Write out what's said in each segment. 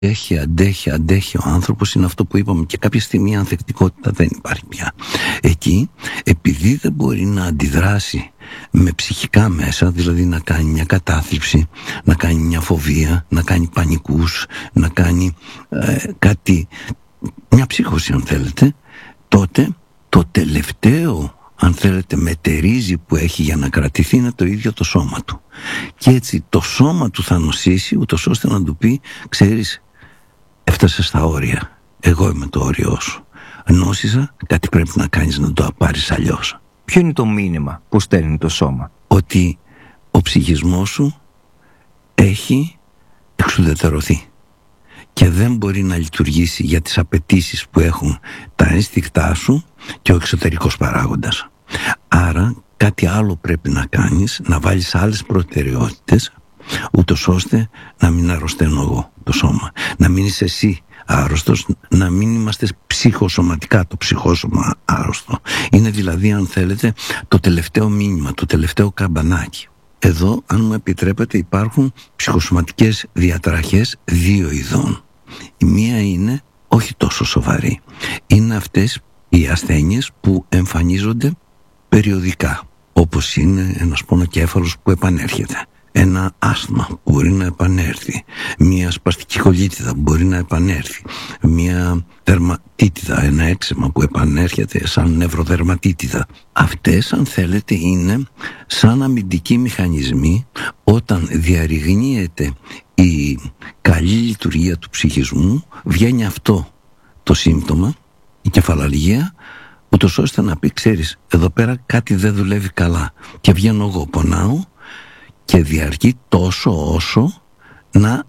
αντέχει ο άνθρωπος, είναι αυτό που είπαμε, και κάποια στιγμή η ανθεκτικότητα δεν υπάρχει πια. Εκεί, επειδή δεν μπορεί να αντιδράσει με ψυχικά μέσα, δηλαδή να κάνει μια κατάθλιψη, να κάνει μια φοβία, να κάνει πανικούς, να κάνει κάτι, μια ψύχωση αν θέλετε, τότε το τελευταίο, αν θέλετε, μετερίζει που έχει για να κρατηθεί είναι το ίδιο το σώμα του. Και έτσι το σώμα του θα νοσήσει, ούτως ώστε να του πει, ξέρεις, έφτασε στα όρια, εγώ είμαι το όριό σου, νόσησα, κάτι πρέπει να κάνεις να το πάρεις αλλιώς. Ποιο είναι το μήνυμα που στέλνει το σώμα? Ότι ο ψυχισμός σου έχει εξουδετερωθεί και δεν μπορεί να λειτουργήσει για τις απαιτήσεις που έχουν τα ένστικτά σου και ο εξωτερικός παράγοντας. Άρα κάτι άλλο πρέπει να κάνεις, να βάλεις άλλες προτεραιότητες, ούτως ώστε να μην αρρωσταίνω εγώ το σώμα, να μην είσαι εσύ άρρωστος, να μην είμαστε ψυχοσωματικά το ψυχόσωμα άρρωστο. Είναι δηλαδή, αν θέλετε, το τελευταίο μήνυμα, το τελευταίο καμπανάκι. Εδώ, αν μου επιτρέπετε, υπάρχουν ψυχοσωματικές διαταραχές δύο ειδών. Η μία είναι όχι τόσο σοβαρή. Είναι αυτές οι ασθένειες που εμφανίζονται περιοδικά, όπως είναι ένας πονοκέφαλος που επανέρχεται, ένα άσθμα που μπορεί να επανέρθει, μια σπαστική κολίτιδα που μπορεί να επανέρθει, μια δερματίτιδα, ένα έξεμα που επανέρχεται σαν νευροδερματίτιδα. Αυτές, αν θέλετε, είναι σαν αμυντικοί μηχανισμοί. Όταν διαρριγνύεται η καλή λειτουργία του ψυχισμού, βγαίνει αυτό το σύμπτωμα, η κεφαλαλγία, ούτως ώστε να πει, ξέρεις, εδώ πέρα κάτι δεν δουλεύει καλά και βγαίνω εγώ, πονάω, και διαρκεί τόσο όσο να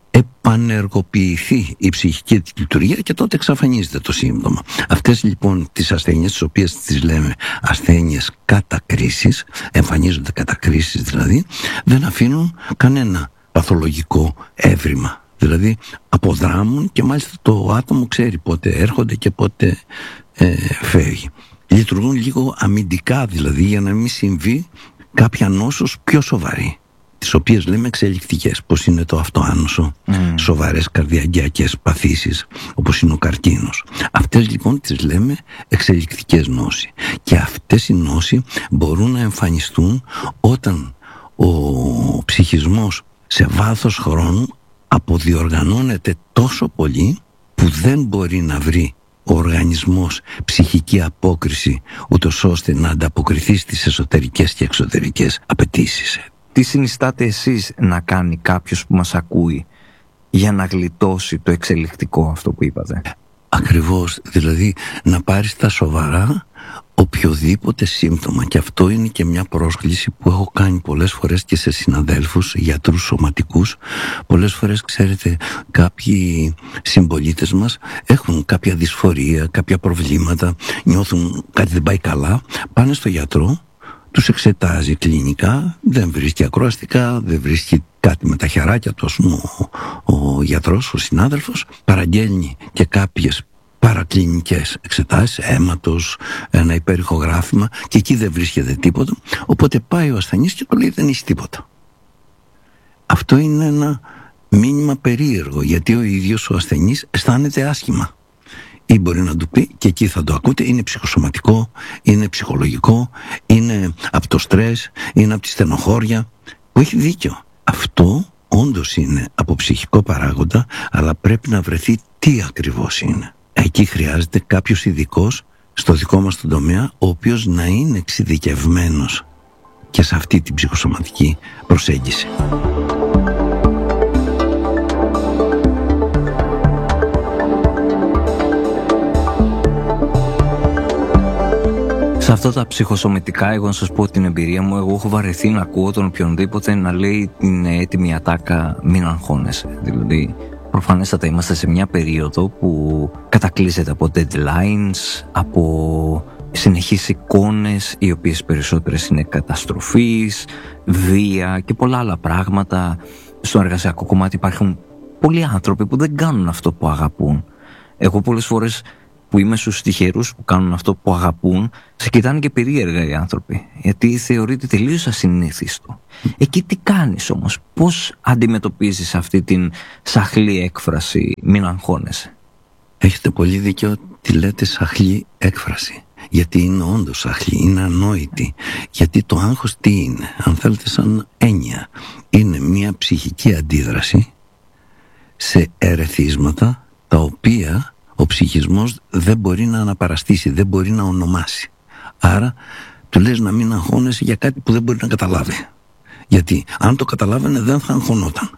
επανεργοποιηθεί η ψυχική λειτουργία και τότε εξαφανίζεται το σύμπτωμα. Αυτές λοιπόν τις ασθένειες, τις οποίες τις λέμε ασθένειες κατά κρίσης, εμφανίζονται κατά κρίσης δηλαδή, δεν αφήνουν κανένα παθολογικό έβριμα. Δηλαδή αποδράμουν και μάλιστα το άτομο ξέρει πότε έρχονται και πότε φεύγει. Λειτουργούν λίγο αμυντικά δηλαδή, για να μην συμβεί κάποια νόσος πιο σοβαρή, τις οποίες λέμε εξελικτικές, πως είναι το αυτοάνωσο, σοβαρές καρδιαγγειακές παθήσεις, όπως είναι ο καρκίνος. Αυτές λοιπόν τις λέμε εξελικτικές νόσοι. Και αυτές οι νόσοι μπορούν να εμφανιστούν όταν ο ψυχισμός σε βάθος χρόνου αποδιοργανώνεται τόσο πολύ που δεν μπορεί να βρει ο οργανισμός ψυχική απόκριση, ούτως ώστε να ανταποκριθεί στις εσωτερικές και εξωτερικές απαιτήσεις. Τι συνιστάτε εσείς να κάνει κάποιος που μας ακούει για να γλιτώσει το εξελικτικό αυτό που είπατε? Ακριβώς, δηλαδή να πάρει στα σοβαρά οποιοδήποτε σύμπτωμα, και αυτό είναι και μια πρόσκληση που έχω κάνει πολλές φορές και σε συναδέλφους, γιατρούς σωματικούς. Πολλές φορές, ξέρετε, κάποιοι συμπολίτες μας έχουν κάποια δυσφορία, κάποια προβλήματα, νιώθουν κάτι δεν πάει καλά, πάνε στο γιατρό, τους εξετάζει κλινικά, δεν βρίσκει ακροαστικά, δεν βρίσκει κάτι με τα χεράκια του, ας πούμε, ο γιατρός, ο συνάδελφος, παραγγέλνει και κάποιες παρακλινικές εξετάσεις, αίματος, ένα υπερηχογράφημα, και εκεί δεν βρίσκεται τίποτα. Οπότε πάει ο ασθενής και του λέει δεν έχει τίποτα. Αυτό είναι ένα μήνυμα περίεργο, γιατί ο ίδιος ο ασθενής αισθάνεται άσχημα. Ή μπορεί να του πει, και εκεί θα το ακούτε, είναι ψυχοσωματικό, είναι ψυχολογικό, είναι από το στρες, είναι από τη στενοχώρια, που έχει δίκιο. Αυτό όντως είναι από ψυχικό παράγοντα, αλλά πρέπει να βρεθεί τι ακριβώς είναι. Εκεί χρειάζεται κάποιος ειδικός στο δικό μας τον τομέα, ο οποίος να είναι εξειδικευμένος και σε αυτή την ψυχοσωματική προσέγγιση. Σε αυτά τα ψυχοσωματικά, εγώ να σας πω την εμπειρία μου, εγώ έχω βαρεθεί να ακούω τον οποιονδήποτε να λέει είναι έτοιμη ατάκα, μην αγχώνεσαι. Δηλαδή, προφανέστατα είμαστε σε μια περίοδο που κατακλείζεται από deadlines, από συνεχείς εικόνες, οι οποίες περισσότερες είναι καταστροφής, βία και πολλά άλλα πράγματα. Στο εργασιακό κομμάτι υπάρχουν πολλοί άνθρωποι που δεν κάνουν αυτό που αγαπούν. Εγώ πολλές φορές που είμαι στους τυχερούς που κάνουν αυτό που αγαπούν, σε κοιτάνε και περίεργα οι άνθρωποι, γιατί θεωρείται τελείως ασυνήθιστο. Εκεί τι κάνεις όμως, πώς αντιμετωπίζεις αυτή την σαχλή έκφραση «μην αγχώνεσαι»? Έχετε πολύ δίκιο, τη λέτε σαχλή έκφραση, γιατί είναι όντως σαχλή, είναι ανόητη. Γιατί το άγχος τι είναι? Αν θέλετε, σαν έννοια, είναι μια ψυχική αντίδραση σε ερεθίσματα τα οποία ο ψυχισμός δεν μπορεί να αναπαραστήσει, δεν μπορεί να ονομάσει. Άρα του λες να μην αγχώνεσαι για κάτι που δεν μπορεί να καταλάβει. Γιατί αν το καταλάβαινε δεν θα αγχωνόταν.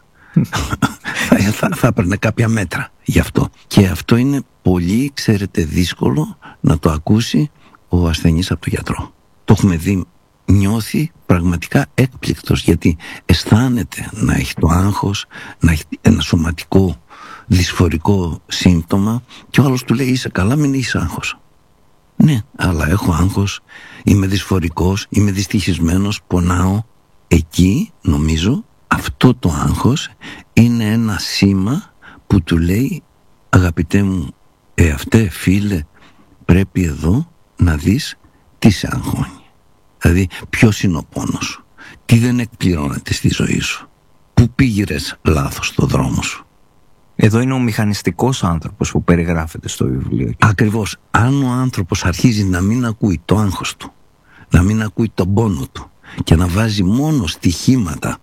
θα έπαιρνε κάποια μέτρα γι' αυτό. Και αυτό είναι πολύ, ξέρετε, δύσκολο να το ακούσει ο ασθενής από τον γιατρό. Το έχουμε δει, νιώθει πραγματικά έκπληκτος, γιατί αισθάνεται να έχει το άγχος, να έχει ένα σωματικό δυσφορικό σύμπτωμα και ο άλλος του λέει είσαι καλά, μην έχεις άγχος. Ναι, αλλά έχω άγχος, είμαι δυσφορικός, είμαι δυστυχισμένος, πονάω. Εκεί νομίζω αυτό το άγχος είναι ένα σήμα που του λέει αγαπητέ μου αυτέ φίλε, πρέπει εδώ να δεις τι σε αγχώνει. Δηλαδή ποιος είναι ο πόνος σου, τι δεν εκπληρώνεται στη ζωή σου, πού πήγες λάθος στο δρόμο σου. Εδώ είναι ο μηχανιστικός άνθρωπος που περιγράφεται στο βιβλίο. Ακριβώς. Αν ο άνθρωπος αρχίζει να μην ακούει το άγχος του, να μην ακούει τον πόνο του και να βάζει μόνο στοιχήματα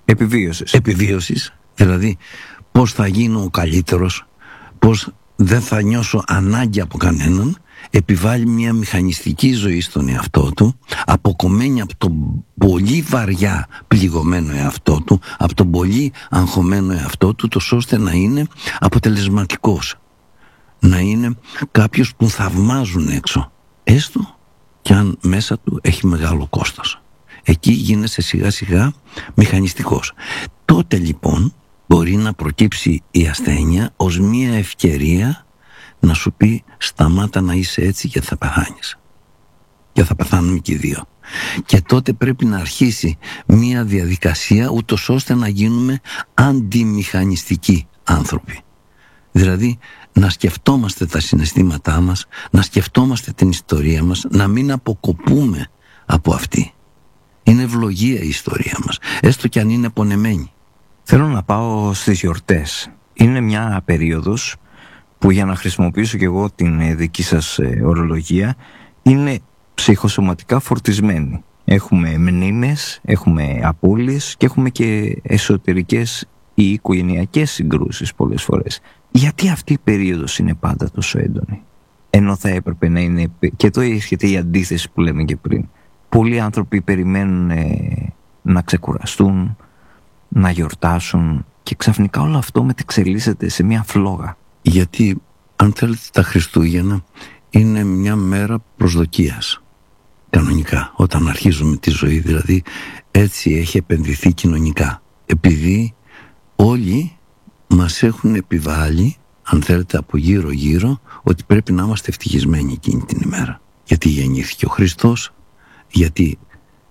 επιβίωσης, δηλαδή πώς θα γίνω ο καλύτερος, πώς δεν θα νιώσω ανάγκη από κανέναν, επιβάλλει μια μηχανιστική ζωή στον εαυτό του, αποκομμένη από τον πολύ βαριά πληγωμένο εαυτό του, από τον πολύ αγχωμένο εαυτό του, τόσο ώστε να είναι αποτελεσματικός, να είναι κάποιος που θαυμάζουν έξω, έστω κι αν μέσα του έχει μεγάλο κόστος. Εκεί γίνεσαι σιγά σιγά μηχανιστικός. Τότε λοιπόν μπορεί να προκύψει η ασθένεια ως μια ευκαιρία να σου πει σταμάτα να είσαι έτσι γιατί θα πεθάνεις. Και θα πεθάνουμε και οι δύο. Και τότε πρέπει να αρχίσει μια διαδικασία ούτως ώστε να γίνουμε αντιμηχανιστικοί άνθρωποι. Δηλαδή να σκεφτόμαστε τα συναισθήματά μας, να σκεφτόμαστε την ιστορία μας, να μην αποκοπούμε από αυτή. Είναι ευλογία η ιστορία μας, έστω κι αν είναι πονεμένη. Θέλω να πάω στις γιορτές. Είναι μια περίοδος που, για να χρησιμοποιήσω και εγώ την δική σας ορολογία, είναι ψυχοσωματικά φορτισμένη. Έχουμε μνήμες, έχουμε απώλειες και έχουμε και εσωτερικές ή οικογενειακές συγκρούσεις πολλές φορές. Γιατί αυτή η περίοδος είναι πάντα τόσο έντονη, ενώ θα έπρεπε να είναι? Και εδώ έρχεται η αντίθεση που λέμε και πριν. Πολλοί άνθρωποι περιμένουν να ξεκουραστούν, να γιορτάσουν, και ξαφνικά όλο αυτό μετεξελίσσεται σε μια φλόγα. Γιατί αν θέλετε τα Χριστούγεννα είναι μια μέρα προσδοκίας. Κανονικά, όταν αρχίζουμε τη ζωή, δηλαδή έτσι έχει επενδυθεί κοινωνικά. Επειδή όλοι μας έχουν επιβάλει, αν θέλετε από γύρω γύρω, ότι πρέπει να είμαστε ευτυχισμένοι εκείνη την ημέρα. Γιατί γεννήθηκε ο Χριστός, γιατί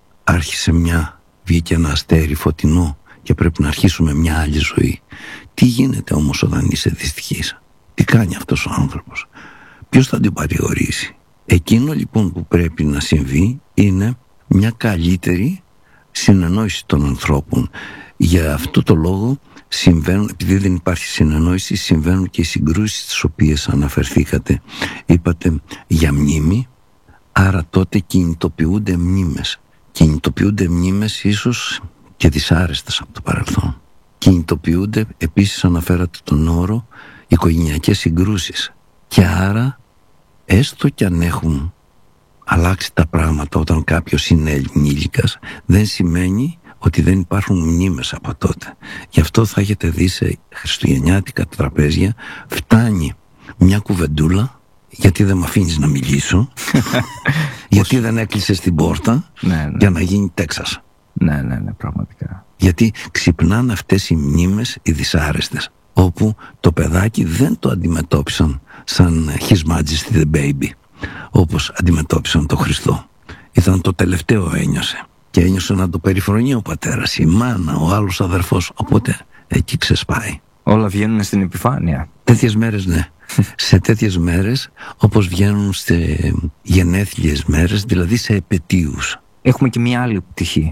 βγήκε ένα αστέρι φωτεινό και πρέπει να αρχίσουμε μια άλλη ζωή. Τι γίνεται όμως όταν είσαι δυστυχής? Τι κάνει αυτός ο άνθρωπος? Ποιος θα την παρηγορήσει? Εκείνο λοιπόν που πρέπει να συμβεί είναι μια καλύτερη συνεννόηση των ανθρώπων. Για αυτό το λόγο συμβαίνουν, επειδή δεν υπάρχει συνεννόηση, συμβαίνουν και οι συγκρούσεις τις οποίες αναφερθήκατε. Είπατε για μνήμη, άρα τότε κινητοποιούνται μνήμες. Κινητοποιούνται μνήμες ίσως και δυσάρεστες από το παρελθόν. Κινητοποιούνται, επίσης αναφέρατε τον όρο, οικογενειακές συγκρούσεις. Και άρα, έστω κι αν έχουν αλλάξει τα πράγματα όταν κάποιος είναι ενήλικας, δεν σημαίνει ότι δεν υπάρχουν μνήμες από τότε. Γι' αυτό θα έχετε δει σε χριστουγεννιάτικα τραπέζια φτάνει μια κουβεντούλα, γιατί δεν με αφήνεις να μιλήσω, γιατί δεν έκλεισες την πόρτα, για να γίνει Τέξας. Ναι, πραγματικά. Γιατί ξυπνάνε αυτές οι μνήμες, οι δυσάρεστες, όπου το παιδάκι δεν το αντιμετώπισαν σαν His Majesty the Baby, όπως αντιμετώπισαν τον Χριστό. Ήταν το τελευταίο ένιωσε. Και ένιωσε να το περιφρονεί ο πατέρας, η μάνα, ο άλλος αδερφός. Οπότε εκεί ξεσπάει. Όλα βγαίνουν στην επιφάνεια. Τέτοιες μέρες, ναι. σε τέτοιες μέρες όπως βγαίνουν σε γενέθλιες μέρες, δηλαδή σε επετείους. Έχουμε και μια άλλη πτυχή.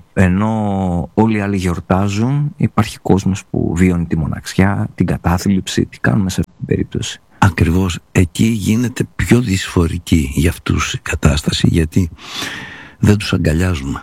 Ενώ όλοι οι άλλοι γιορτάζουν, υπάρχει κόσμος που βιώνει τη μοναξιά, την κατάθλιψη. Τι κάνουμε σε αυτή την περίπτωση? Ακριβώς, εκεί γίνεται πιο δυσφορική για αυτούς η κατάσταση, γιατί δεν τους αγκαλιάζουμε.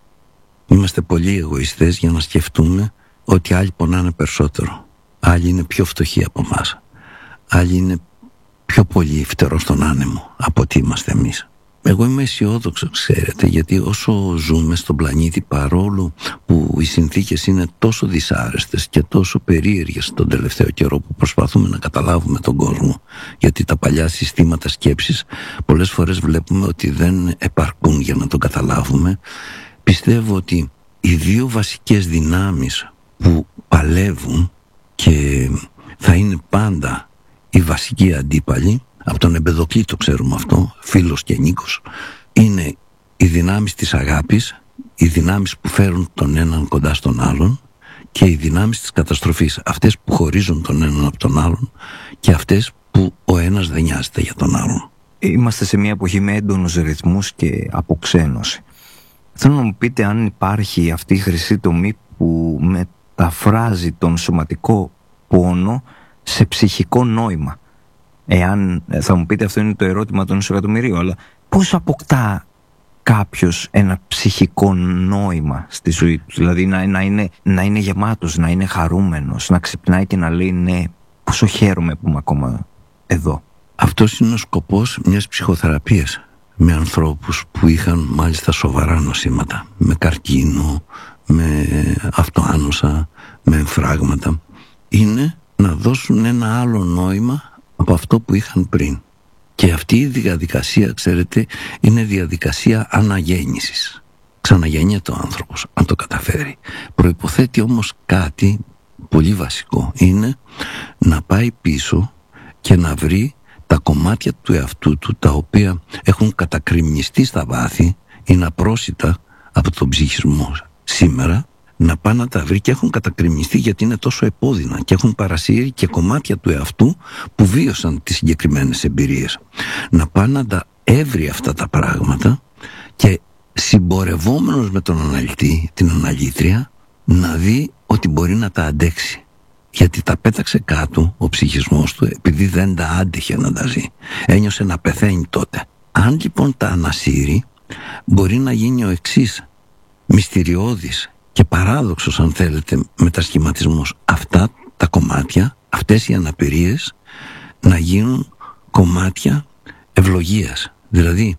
Είμαστε πολύ εγωιστές για να σκεφτούμε ότι άλλοι πονάνε περισσότερο. Άλλοι είναι πιο φτωχοί από εμάς. Άλλοι είναι πιο πολύ φτερό στον άνεμο από ότι είμαστε εμείς. Εγώ είμαι αισιόδοξο, ξέρετε, γιατί όσο ζούμε στον πλανήτη, παρόλο που οι συνθήκες είναι τόσο δυσάρεστες και τόσο περίεργες τον τελευταίο καιρό που προσπαθούμε να καταλάβουμε τον κόσμο, γιατί τα παλιά συστήματα σκέψης πολλές φορές βλέπουμε ότι δεν επαρκούν για να τον καταλάβουμε, πιστεύω ότι οι δύο βασικές δυνάμεις που παλεύουν και θα είναι πάντα οι βασικοί αντίπαλοι, από τον Εμπεδοκλή το ξέρουμε αυτό, Φίλος και Νίκος, είναι οι δυνάμεις της αγάπης, οι δυνάμεις που φέρουν τον έναν κοντά στον άλλον και οι δυνάμεις της καταστροφής, αυτές που χωρίζουν τον έναν από τον άλλον και αυτές που ο ένας δεν νοιάζεται για τον άλλον. Είμαστε σε μια εποχή με έντονους ρυθμούς και αποξένωση. Θέλω να μου πείτε αν υπάρχει αυτή η χρυσή τομή που μεταφράζει τον σωματικό πόνο σε ψυχικό νόημα. Εάν θα μου πείτε αυτό είναι το ερώτημα των εκατομμυρίων, αλλά πώς αποκτά κάποιος ένα ψυχικό νόημα στη ζωή του? Δηλαδή να είναι γεμάτος, να είναι χαρούμενος, να ξυπνάει και να λέει ναι, πόσο χαίρομαι που είμαι ακόμα εδώ. Αυτός είναι ο σκοπός μιας ψυχοθεραπείας με ανθρώπους που είχαν μάλιστα σοβαρά νοσήματα, με καρκίνο, με αυτοάνοσα, με εμφράγματα. Είναι να δώσουν ένα άλλο νόημα από αυτό που είχαν πριν. Και αυτή η διαδικασία, ξέρετε, είναι διαδικασία αναγέννησης. Ξαναγεννιέται ο άνθρωπος, αν το καταφέρει. Προϋποθέτει όμως κάτι πολύ βασικό. Είναι να πάει πίσω και να βρει τα κομμάτια του εαυτού του, τα οποία έχουν κατακριμνιστεί στα βάθη, είναι απρόσιτα από τον ψυχισμό σήμερα, να πάνε να τα βρει και έχουν κατακριμνιστεί γιατί είναι τόσο επώδυνα και έχουν παρασύρει και κομμάτια του εαυτού που βίωσαν τις συγκεκριμένες εμπειρίες. Να πάνε να τα έβρει αυτά τα πράγματα και συμπορευόμενος με τον αναλυτή, την αναλύτρια, να δει ότι μπορεί να τα αντέξει. Γιατί τα πέταξε κάτω ο ψυχισμός του επειδή δεν τα άντεχε να τα ζει. Ένιωσε να πεθαίνει τότε. Αν λοιπόν τα ανασύρει, μπορεί να γίνει ο εξής μυστηριώδης και παράδοξος, αν θέλετε, μετασχηματισμός. Αυτά τα κομμάτια, αυτές οι αναπηρίες να γίνουν κομμάτια ευλογίας. Δηλαδή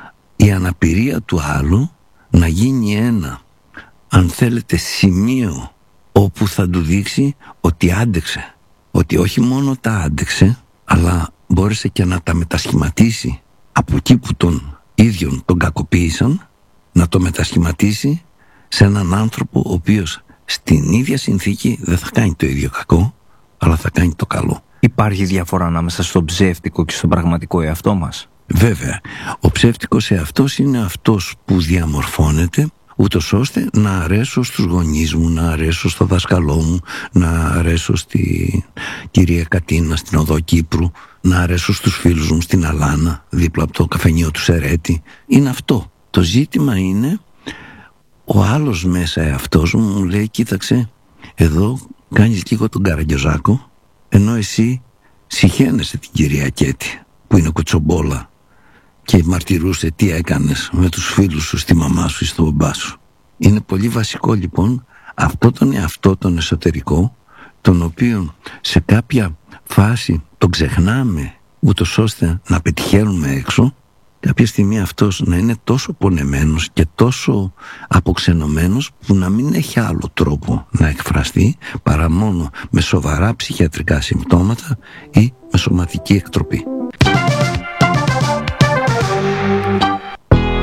η αναπηρία του άλλου να γίνει ένα, αν θέλετε, σημείο όπου θα του δείξει ότι άντεξε. Ότι όχι μόνο τα άντεξε, αλλά μπόρεσε και να τα μετασχηματίσει από εκεί που τον ίδιον τον κακοποίησαν, να το μετασχηματίσει σε έναν άνθρωπο ο οποίος στην ίδια συνθήκη δεν θα κάνει το ίδιο κακό, αλλά θα κάνει το καλό. Υπάρχει διαφορά ανάμεσα στον ψεύτικο και στον πραγματικό εαυτό μας? Βέβαια, ο ψεύτικος εαυτός είναι αυτός που διαμορφώνεται ούτως ώστε να αρέσω στους γονείς μου, να αρέσω στο δάσκαλό μου, να αρέσω στη κυρία Κατίνα στην Οδό Κύπρου, να αρέσω στους φίλους μου στην Αλάνα δίπλα από το καφενείο του Σερέτη. Είναι αυτό. Το ζήτημα είναι ο άλλος μέσα εαυτός μου λέει κοίταξε, εδώ κάνεις λίγο τον Καραγκιόζάκο, ενώ εσύ συχαίνεσαι την κυρία Κέτη που είναι κουτσομπόλα και μαρτυρούσε τι έκανες με τους φίλους σου, στη μαμά σου ή στον μπαμπά σου. Είναι πολύ βασικό λοιπόν αυτό τον εαυτό τον εσωτερικό, τον οποίο σε κάποια φάση τον ξεχνάμε ούτως ώστε να πετυχαίνουμε έξω. Κάποια στιγμή αυτός να είναι τόσο πονεμένος και τόσο αποξενωμένος που να μην έχει άλλο τρόπο να εκφραστεί παρά μόνο με σοβαρά ψυχιατρικά συμπτώματα ή με σωματική εκτροπή.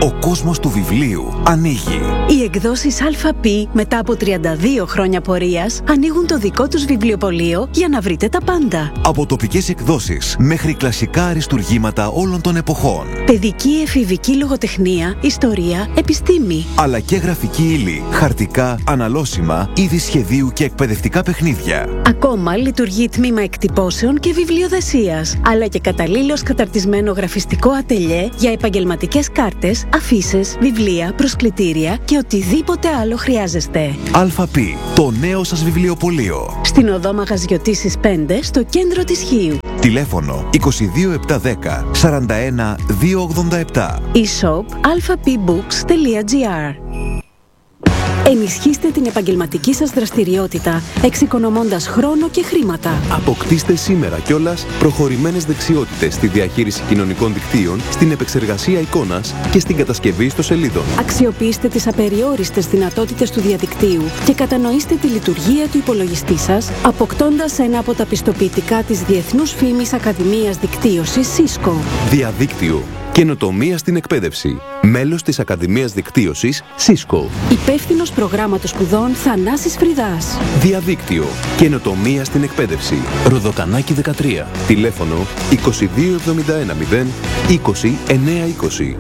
Ο κόσμος του βιβλίου ανοίγει. Οι εκδόσεις ΑΠ μετά από 32 χρόνια πορείας ανοίγουν το δικό τους βιβλιοπωλείο για να βρείτε τα πάντα. Από τοπικές εκδόσεις μέχρι κλασικά αριστουργήματα όλων των εποχών. Παιδική, εφηβική λογοτεχνία, ιστορία, επιστήμη. Αλλά και γραφική ύλη, χαρτικά, αναλώσιμα, είδη σχεδίου και εκπαιδευτικά παιχνίδια. Ακόμα λειτουργεί τμήμα εκτυπώσεων και βιβλιοδεσίας, αλλά και καταλήλως καταρτισμένο γραφιστικό ατελιέ για επαγγελματικές κάρτες, αφίσες, βιβλία, προσκλητήρια και οτιδήποτε άλλο χρειάζεστε. ΑΠ, το νέο σας βιβλιοπωλείο. Στην οδό Μαγαζιωτήσης 5, στο κέντρο της Χίου. Τηλέφωνο 22710 41 287. e-shop alphapbooks.gr. Ενισχύστε την επαγγελματική σας δραστηριότητα, εξοικονομώντας χρόνο και χρήματα. Αποκτήστε σήμερα κιόλας προχωρημένες δεξιότητες στη διαχείριση κοινωνικών δικτύων, στην επεξεργασία εικόνας και στην κατασκευή ιστοσελίδων. Αξιοποιήστε τις απεριόριστες δυνατότητες του διαδικτύου και κατανοήστε τη λειτουργία του υπολογιστή σας, αποκτώντας ένα από τα πιστοποιητικά της Διεθνούς Φήμης Ακαδημίας Δικτύωσης Cisco. Διαδίκτυο. Καινοτομία στην εκπαίδευση. Μέλος της Ακαδημίας Δικτύωσης Cisco. Υπεύθυνος προγράμματος σπουδών Θανάσης Φρυδάς. Διαδίκτυο. Καινοτομία στην εκπαίδευση. Ροδοκανάκι 13. Τηλέφωνο 2271 0 20 920.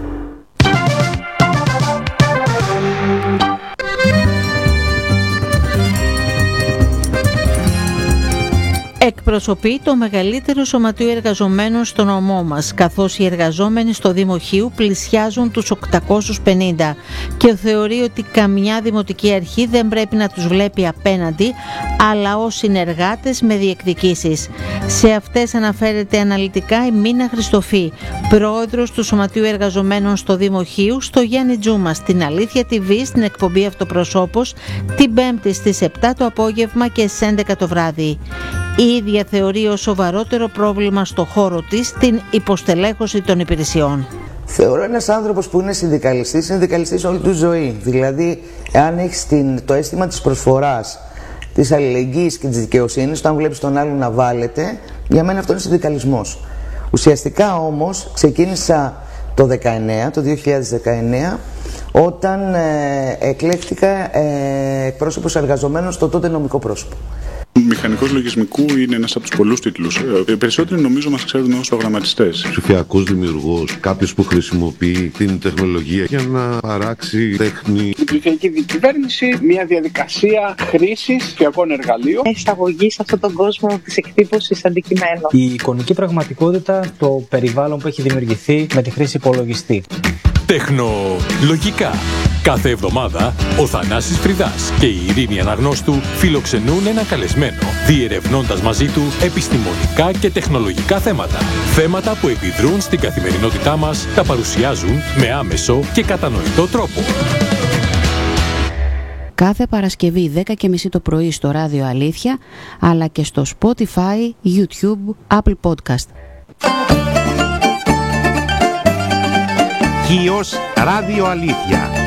Εκπροσωπεί το μεγαλύτερο σωματείο εργαζομένων στο νομό μας, καθώς οι εργαζόμενοι στο Δήμο Χίου πλησιάζουν τους 850 και θεωρεί ότι καμιά δημοτική αρχή δεν πρέπει να τους βλέπει απέναντι, αλλά ως συνεργάτες με διεκδικήσεις. Σε αυτές αναφέρεται αναλυτικά η Μίνα Χριστοφή, πρόεδρος του Σωματείου Εργαζομένων στο Δήμο Χίου, στο Γιάννη Τζούμα, στην Αλήθεια TV, στην εκπομπή Αυτοπροσώπος, την Πέμπτη στις 7 το απόγευμα και στις 11 το βράδυ. Η ίδια θεωρεί ως σοβαρότερο πρόβλημα στο χώρο της την υποστελέχωση των υπηρεσιών. Θεωρώ ένας άνθρωπος που είναι συνδικαλιστής όλη του ζωή. Δηλαδή, εάν έχεις το αίσθημα της προσφοράς, της αλληλεγγύης και της δικαιοσύνης, όταν βλέπεις τον άλλον να βάλετε, για μένα αυτό είναι συνδικαλισμός. Ουσιαστικά όμως ξεκίνησα το 2019, όταν εκλέχτηκα εκπρόσωπος εργαζομένων στο τότε νομικό πρόσωπο. Μηχανικός λογισμικού είναι ένας από τους πολλούς τίτλους. Οι περισσότεροι νομίζω μας ξέρουν ως προγραμματιστές. Ψηφιακός δημιουργός, κάποιος που χρησιμοποιεί την τεχνολογία για να παράξει τέχνη. Η ψηφιακή διακυβέρνηση, μια διαδικασία χρήσης ψηφιακών εργαλείων. Εισαγωγή σε αυτόν τον κόσμο της εκτύπωσης αντικειμένων. Η εικονική πραγματικότητα, το περιβάλλον που έχει δημιουργηθεί με τη χρήση υπολογιστή. Τεχνολογικά. Κάθε εβδομάδα ο Θανάσης Φρυδάς και η Ειρήνη Αναγνώστου φιλοξενούν ένα καλεσμένο, διερευνώντας μαζί του επιστημονικά και τεχνολογικά θέματα. Θέματα που επιδρούν στην καθημερινότητά μας, τα παρουσιάζουν με άμεσο και κατανοητό τρόπο. Κάθε Παρασκευή 10:30 το πρωί στο Ράδιο Αλήθεια, αλλά και στο Spotify, YouTube, Apple Podcast. Χίος Ράδιο Αλήθεια.